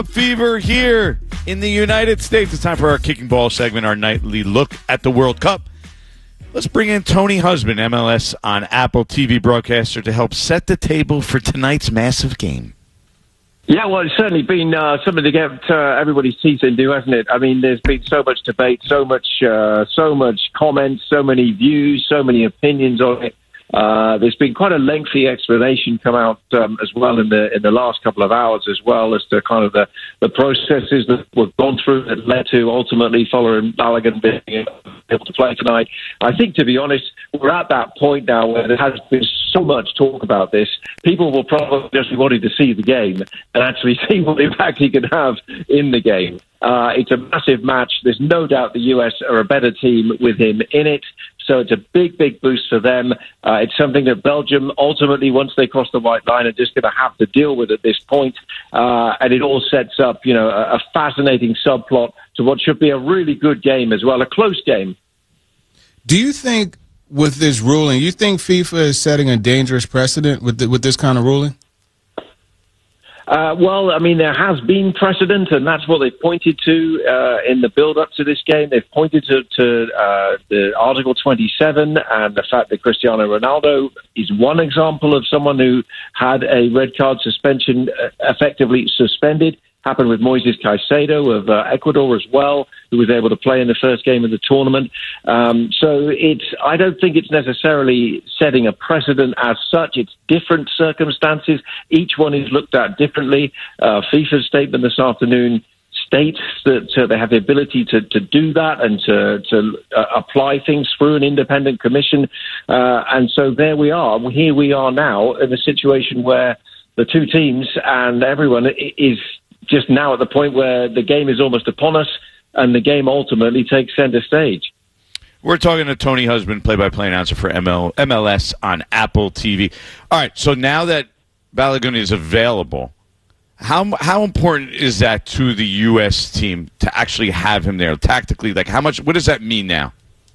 Fever here in the United States. It's time for our Kicking Ball segment, our nightly look at the World Cup. Let's bring in Tony Husband, MLS on Apple TV broadcaster, to help set the table for tonight's massive game. Yeah, well, it's certainly been something to get everybody's teeth into, hasn't it? I mean, there's been so much debate, so much comments, so many views, so many opinions on it. There's been quite a lengthy explanation come out as well in the last couple of hours as well as to kind of the processes that were gone through that led to ultimately following Balogun being able to play tonight. I think, to be honest, we're at that point now where there has been so much talk about this. People will probably just be wanting to see the game and actually see what impact he can have in the game. It's a massive match. There's no doubt the US are a better team with him in it. So it's a big, big boost for them. It's something that Belgium, ultimately, once they cross the white line, are just going to have to deal with at this point. And it all sets up, a fascinating subplot to what should be a really good game as well, a close game. Do you think with this ruling, you think FIFA is setting a dangerous precedent with this kind of ruling? Well, I mean, there has been precedent, and that's what they've pointed to in the build-up to this game. They've pointed to the Article 27 and the fact that Cristiano Ronaldo is one example of someone who had a red card suspension effectively suspended. Happened with Moises Caicedo of Ecuador as well, who was able to play in the first game of the tournament. So I don't think it's necessarily setting a precedent as such. It's different circumstances. Each one is looked at differently. FIFA's statement this afternoon states that they have the ability to do that and to apply things through an independent commission. And so there we are. Here we are now in a situation where the two teams and everyone is just now at the point where the game is almost upon us and the game ultimately takes center stage. We're talking to Tony Husband, play-by-play announcer for MLS on Apple TV. All right, so now that Balogun is available, how important is that to the U.S. team to actually have him there tactically? Like, what does that mean now?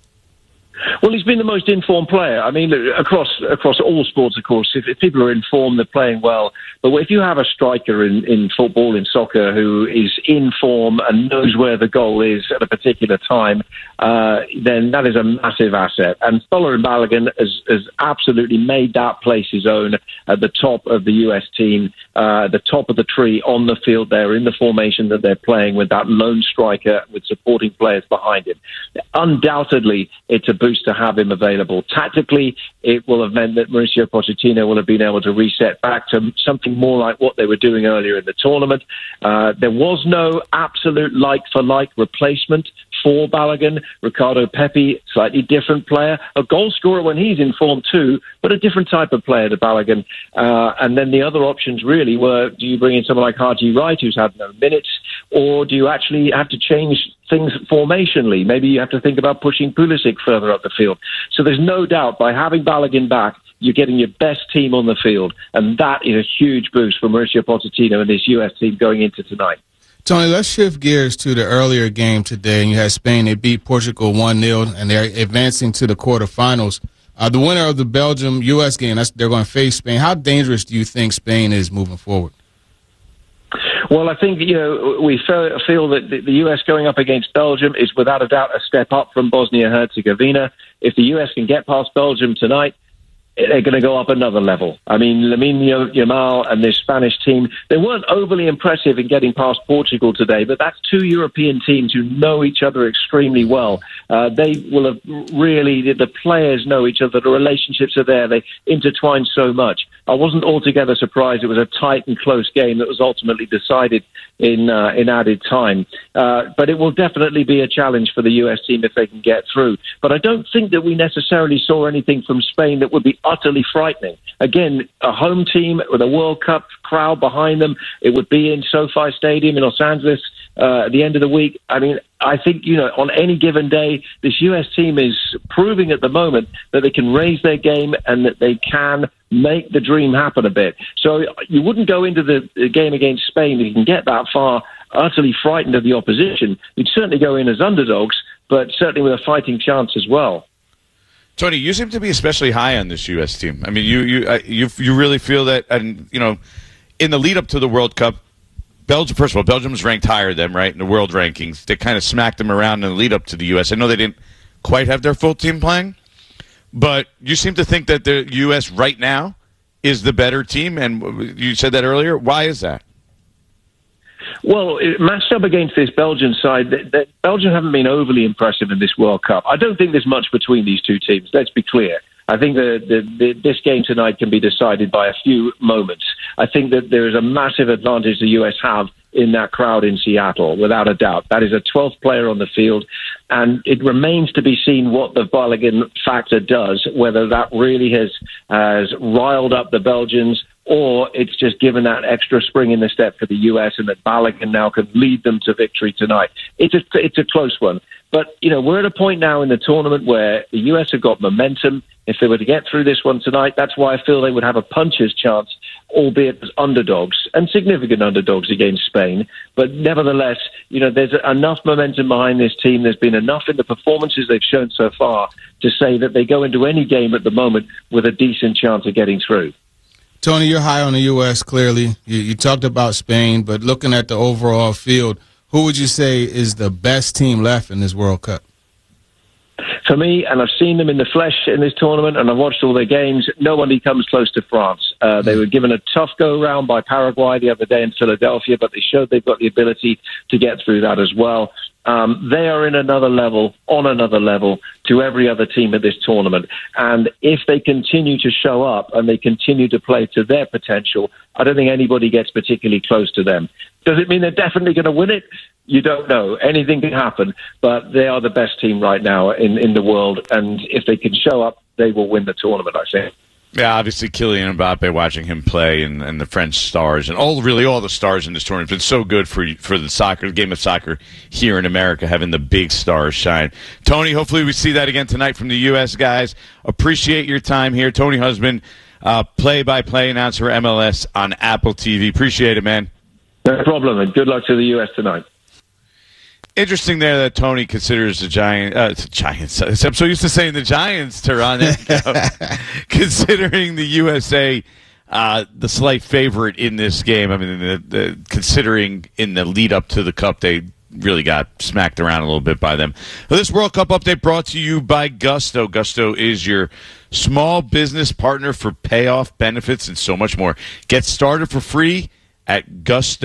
Well, he's been the most informed player. I mean, across all sports, of course, if people are informed, they're playing well. But if you have a striker in football, in soccer, who is in form and knows where the goal is at a particular time, then that is a massive asset. And Folarin Balogun has absolutely made that place his own at the top of the U.S. team, the top of the tree on the field there in the formation that they're playing with that lone striker with supporting players behind him. Undoubtedly, it's a boost to have him available. Tactically, it will have meant that Mauricio Pochettino will have been able to reset back to something more like what they were doing earlier in the tournament. There was no absolute like-for-like replacement for Balogun. Ricardo Pepi, slightly different player, a goal scorer when he's in form too, but a different type of player to Balogun. And then the other options really were, do you bring in someone like Haji Wright, who's had no minutes, or do you actually have to change things formationally? Maybe you have to think about pushing Pulisic further up the field. So there's no doubt by having Balogun back, you're getting your best team on the field. And that is a huge boost for Mauricio Pochettino and this U.S. team going into tonight. Tony, let's shift gears to the earlier game today. And you had Spain. They beat Portugal 1-0, and they're advancing to the quarterfinals. The winner of the Belgium-U.S. game, they're going to face Spain. How dangerous do you think Spain is moving forward? Well, I think, we feel that the U.S. going up against Belgium is without a doubt a step up from Bosnia-Herzegovina. If the U.S. can get past Belgium tonight, they're going to go up another level. I mean, Lamine Yamal and this Spanish team, they weren't overly impressive in getting past Portugal today, but that's two European teams who know each other extremely well. They will have really, the players know each other, the relationships are there, they intertwine so much. I wasn't altogether surprised. It was a tight and close game that was ultimately decided in added time. But it will definitely be a challenge for the U.S. team if they can get through. But I don't think that we necessarily saw anything from Spain that would be utterly frightening. Again, a home team with a World Cup crowd behind them. It would be in SoFi Stadium in Los Angeles at the end of the week. I mean, I think, on any given day, this U.S. team is proving at the moment that they can raise their game and that they can make the dream happen a bit. So you wouldn't go into the game against Spain if you can get that far utterly frightened of the opposition. You'd certainly go in as underdogs, but certainly with a fighting chance as well. Tony, you seem to be especially high on this U.S. team. I mean, you really feel that, and in the lead up to the World Cup, Belgium, first of all, Belgium's ranked higher than them, right, in the world rankings. They kind of smacked them around in the lead up to the U.S. I know they didn't quite have their full team playing, but you seem to think that the U.S. right now is the better team, and you said that earlier. Why is that? Well, matched up against this Belgian side, Belgium haven't been overly impressive in this World Cup. I don't think there's much between these two teams, let's be clear. I think this game tonight can be decided by a few moments. I think that there is a massive advantage the U.S. have in that crowd in Seattle, without a doubt. That is a 12th player on the field, and it remains to be seen what the Balogun factor does, whether that really has riled up the Belgians or it's just given that extra spring in the step for the U.S. and that Balogun now can lead them to victory tonight. It's a close one. But, we're at a point now in the tournament where the U.S. have got momentum. If they were to get through this one tonight, that's why I feel they would have a puncher's chance, albeit as underdogs, and significant underdogs against Spain. But nevertheless, there's enough momentum behind this team. There's been enough in the performances they've shown so far to say that they go into any game at the moment with a decent chance of getting through. Tony, you're high on the U.S., clearly. You talked about Spain, but looking at the overall field, who would you say is the best team left in this World Cup? For me, and I've seen them in the flesh in this tournament, and I've watched all their games, nobody comes close to France. They were given a tough go-round by Paraguay the other day in Philadelphia, but they showed they've got the ability to get through that as well. They are on another level to every other team at this tournament. And if they continue to show up and they continue to play to their potential, I don't think anybody gets particularly close to them. Does it mean they're definitely going to win it? You don't know. Anything can happen, but they are the best team right now in the world. And if they can show up, they will win the tournament, I think. Yeah, obviously Kylian Mbappe, watching him play, and the French stars, and all the stars in this tournament. It's been so good for the game of soccer here in America, having the big stars shine. Tony, hopefully we see that again tonight from the U.S. guys. Appreciate your time here. Tony Husband, play-by-play announcer for MLS on Apple TV. Appreciate it, man. No problem, and good luck to the U.S. tonight. Interesting there that Tony considers the Giants. I'm so used to saying the Giants, Tehran. Considering the USA the slight favorite in this game. I mean, considering in the lead up to the Cup, they really got smacked around a little bit by them. Well, this World Cup update brought to you by Gusto. Gusto is your small business partner for payoff, benefits, and so much more. Get started for free at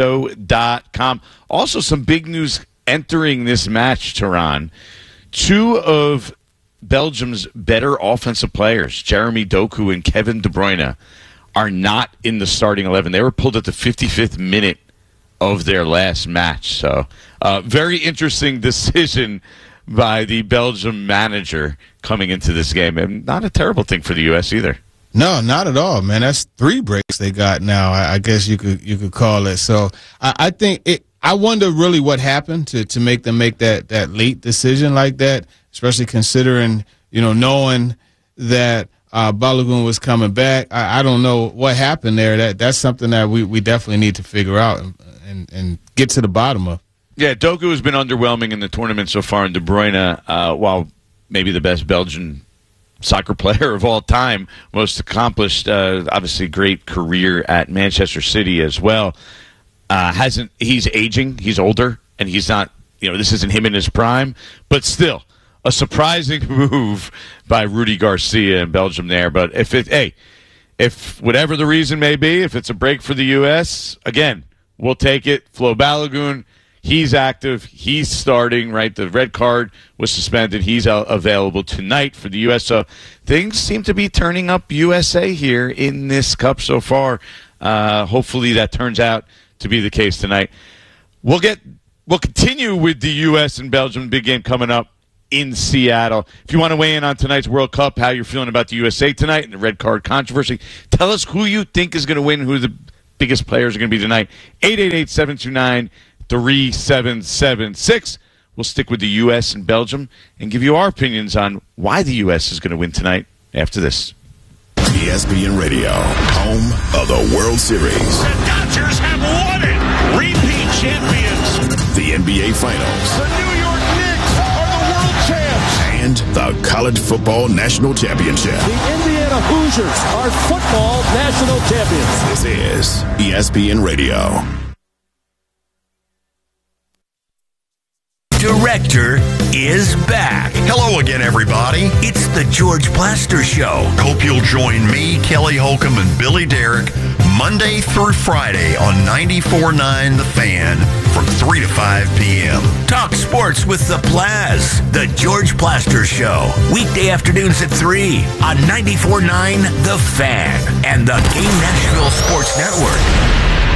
gusto.com. Also, some big news entering this match, Tehran. Two of Belgium's better offensive players, Jeremy Doku and Kevin De Bruyne, are not in the starting 11. They were pulled at the 55th minute of their last match. So, very interesting decision by the Belgium manager coming into this game. And not a terrible thing for the U.S. either. No, not at all, man. That's 3 breaks they got now, I guess you could call it. So I think I wonder really what happened to make them make that late decision like that, especially considering, knowing that Balogun was coming back. I don't know what happened there. That's something that we definitely need to figure out and get to the bottom of. Yeah, Doku has been underwhelming in the tournament so far, and De Bruyne, while maybe the best Belgian soccer player of all time, most accomplished, obviously great career at Manchester City as well. He's aging, he's older, and he's not, this isn't him in his prime, but still a surprising move by Rudy Garcia in Belgium there. But if whatever the reason may be, if it's a break for the U.S., again, we'll take it. Flo Balogun, he's active, he's starting, right? The red card was suspended. He's available tonight for the U.S. So things seem to be turning up USA here in this Cup so far. Hopefully that turns out to be the case tonight. We'll continue with the U.S. and Belgium big game coming up in Seattle. If you want to weigh in on tonight's World Cup, how you're feeling about the USA tonight and the red card controversy, tell us who you think is going to win, who the biggest players are going to be tonight. 888-729-3776. We'll stick with the U.S. and Belgium and give you our opinions on why the U.S. is going to win tonight after this. ESPN Radio, home of the World Series. The Dodgers have won it. Repeat champions. The NBA Finals. The New York Knicks are the world champs. And the College Football National Championship. The Indiana Hoosiers are football national champions. This is ESPN Radio. Director is back. Hello again, everybody. It's the George Plaster Show. Hope you'll join me, Kelly Holcomb, and Billy Derrick Monday through Friday on 94.9 The Fan from 3 to 5 p.m. Talk sports with the Plaz. The George Plaster Show. Weekday afternoons at 3 on 94.9 The Fan and the Game Nashville Sports Network.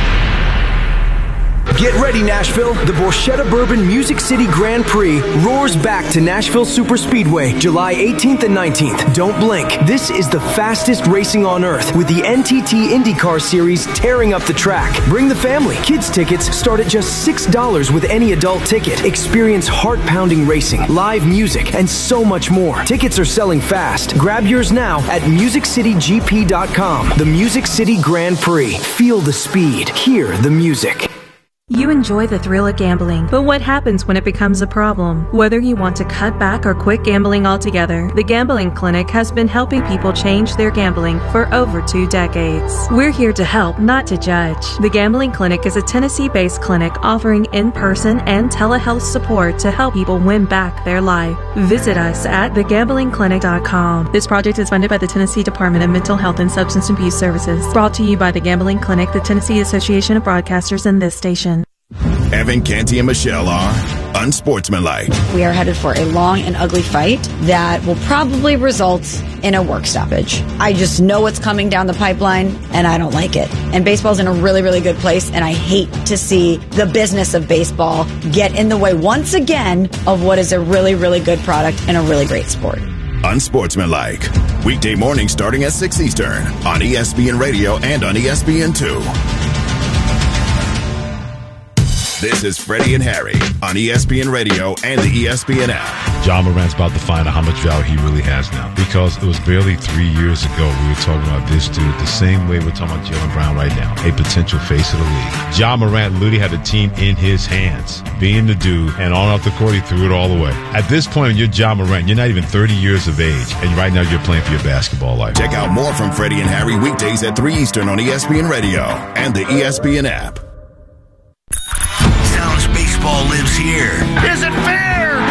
Get ready, Nashville. The Borchetta Bourbon Music City Grand Prix roars back to Nashville Superspeedway, July 18th and 19th. Don't blink. This is the fastest racing on earth with the NTT IndyCar Series tearing up the track. Bring the family. Kids tickets start at just $6 with any adult ticket. Experience heart-pounding racing, live music, and so much more. Tickets are selling fast. Grab yours now at MusicCityGP.com. The Music City Grand Prix. Feel the speed. Hear the music. You enjoy the thrill of gambling, but what happens when it becomes a problem? Whether you want to cut back or quit gambling altogether, the Gambling Clinic has been helping people change their gambling for over 2 decades. We're here to help, not to judge. The Gambling Clinic is a Tennessee-based clinic offering in-person and telehealth support to help people win back their life. Visit us at thegamblingclinic.com. This project is funded by the Tennessee Department of Mental Health and Substance Abuse Services. Brought to you by the Gambling Clinic, the Tennessee Association of Broadcasters, and this station. Evan, Canty, and Michelle are unsportsmanlike. We are headed for a long and ugly fight that will probably result in a work stoppage. I just know what's coming down the pipeline, and I don't like it. And baseball's in a really, really good place, and I hate to see the business of baseball get in the way once again of what is a really, really good product and a really great sport. Unsportsmanlike. Weekday morning starting at 6 Eastern on ESPN Radio and on ESPN2. This is Freddie and Harry on ESPN Radio and the ESPN app. Ja Morant's about to find out how much value he really has now, because it was barely 3 years ago we were talking about this dude the same way we're talking about Jaylen Brown right now, a potential face of the league. Ja Morant literally had the team in his hands, being the dude, and on off the court he threw it all away. At this point, when you're Ja Morant, you're not even 30 years of age, and right now you're playing for your basketball life. Check out more from Freddie and Harry weekdays at 3 Eastern on ESPN Radio and the ESPN app. Sounds baseball lives here. Is it fair?